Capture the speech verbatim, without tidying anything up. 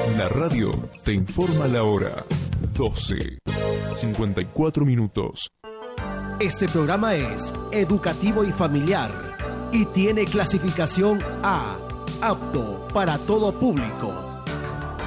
La radio te informa la hora. doce, cincuenta y cuatro minutos. Este programa es educativo y familiar y tiene clasificación A, apto para todo público.